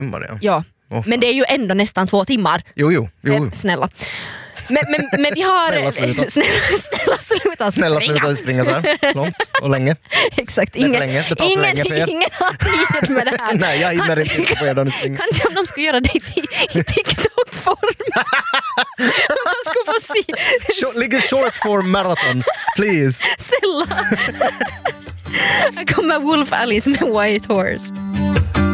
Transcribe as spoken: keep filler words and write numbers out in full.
timmar, ja. Ja, oh, men det är ju ändå nästan två timmar. Jo, jo, jo. Eh, snälla. Men, men, men vi har... Snälla sluta. Snälla, snälla sluta springa. Snälla sluta springa så här långt och länge. Exakt. Det är för Ingen, länge. Det tar för ingen, länge för er. ingen har tid med det här. Nej, jag hinner inte titta på er då ni springer. Kanske om de skulle göra det i, i TikTok-form. Man skulle få se. Short, ligger short form marathon, please. Snälla. Här kommer Wolf Alice med White Horse.